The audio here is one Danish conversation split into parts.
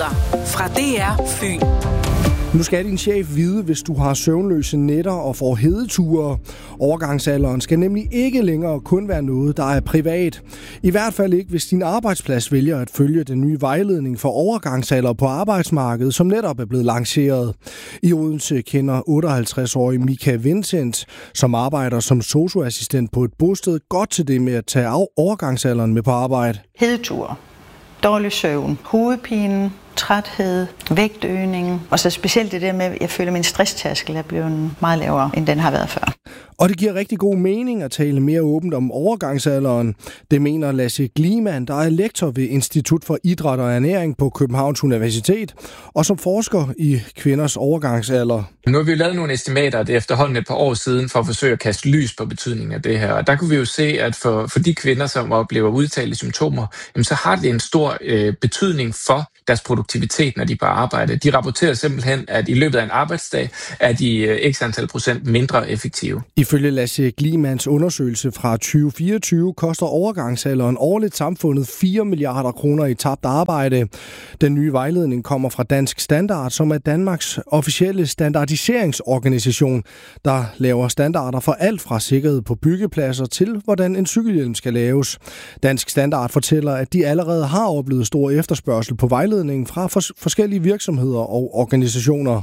nyheder fra DR Fyn. Nu skal din chef vide, hvis du har søvnløse nætter og får hedeture. Overgangsalderen skal nemlig ikke længere kun være noget, der er privat. I hvert fald ikke, hvis din arbejdsplads vælger at følge den nye vejledning for overgangsalder på arbejdsmarkedet, som netop er blevet lanceret. I Odense kender 58-årige Mika Vincent, som arbejder som sosu-assistent på et bosted, godt til det med at tage overgangsalderen med på arbejde. Hedeture, dårlig søvn, hovedpine, træthed, vægtøgning, og så specielt det der med, at jeg føler, at min stresstærskel er blevet meget lavere, end den har været før. Og det giver rigtig god mening at tale mere åbent om overgangsalderen. Det mener Lasse Gliman, der er lektor ved Institut for Idræt og Ernæring på Københavns Universitet, og som forsker i kvinders overgangsalder. Nu har vi jo lavet nogle estimater, det er efterhånden et par år siden, for at forsøge at kaste lys på betydningen af det her. Og der kunne vi jo se, at for de kvinder, som oplever udtalte symptomer, så har det en stor betydning for deres produktivitet, når de er på arbejde. De rapporterer simpelthen, at i løbet af en arbejdsdag er de x antal procent mindre effektive. Ifølge Lasse Glimans undersøgelse fra 2024 koster overgangsalderen årligt samfundet 4 milliarder kroner i tabt arbejde. Den nye vejledning kommer fra Dansk Standard, som er Danmarks officielle standardiseringsorganisation, der laver standarder for alt fra sikkerhed på byggepladser til, hvordan en cykelhjelm skal laves. Dansk Standard fortæller, at de allerede har oplevet stor efterspørgsel på vejledningen fra forskellige virksomheder og organisationer.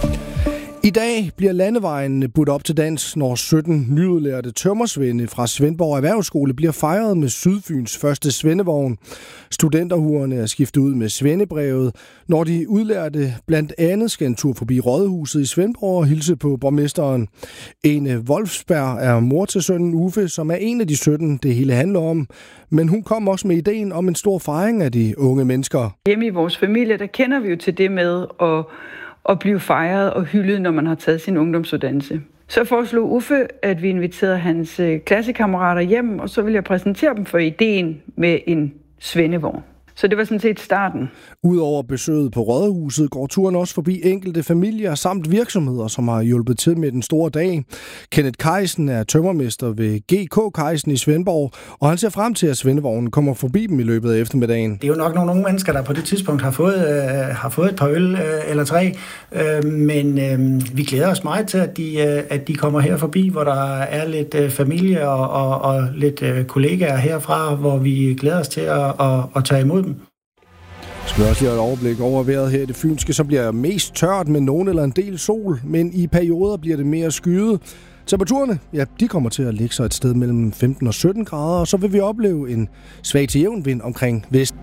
I dag bliver landevejene budt op til dans, når 17 nyudlærte tømrersvende fra Svendborg Erhvervsskole bliver fejret med Sydfyns første svendevogn. Studenterhuerne er skiftet ud med svendebrevet, når de udlærte blandt andet skal en tur forbi Rådhuset i Svendborg og hilse på borgmesteren. Ene Wolfsberg er mor til sønnen Uffe, som er en af de 17, det hele handler om. Men hun kom også med ideen om en stor fejring af de unge mennesker. Hjemme i vores familie, der kender vi jo til det med at blive fejret og hyldet, når man har taget sin ungdomsuddannelse. Så foreslog Uffe, at vi inviterede hans klassekammerater hjem, og så ville jeg præsentere dem for ideen med en svendevogn. Så det var sådan set starten. Udover besøget på Rådhuset går turen også forbi enkelte familier samt virksomheder, som har hjulpet til med den store dag. Kenneth Kajsen er tømmermester ved GK Kajsen i Svendborg, og han ser frem til, at svendevognen kommer forbi dem i løbet af eftermiddagen. Det er jo nok nogle unge mennesker, der på det tidspunkt har fået et par øl eller 3, men vi glæder os meget til, at de kommer her forbi, hvor der er lidt familie og lidt kollegaer herfra, hvor vi glæder os til at tage imod dem. Skal vi også lige have et overblik over vejret her i det fynske, så bliver det mest tørt med nogen eller en del sol, men i perioder bliver det mere skyet. Temperaturerne, ja, de kommer til at ligge sig et sted mellem 15 og 17 grader, og så vil vi opleve en svag til jævn vind omkring vest.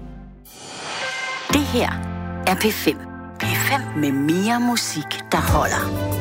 Det her er P5. P5 med mere musik, der holder.